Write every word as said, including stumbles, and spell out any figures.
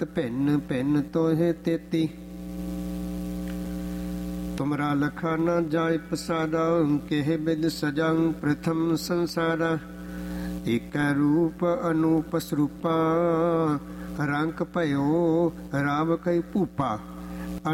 ਭਿੰਨ ਭਿੰਨ ਤੋਹੇ ਤੇਤੀ। ਤੁਮਰਾ ਲਖਾ ਨ ਜਾਇ ਪਸਾਰਾ, ਕਿਹ ਬਿਦ ਸਜੰ ਪ੍ਰਥਮ ਸੰਸਾਰਾ। ਏਕੈ ਰੂਪ ਅਨੂਪ ਸਰੂਪਾ, ਰੰਕ ਭਇਓ ਰਾਵ ਕਈ ਭੂਪਾ।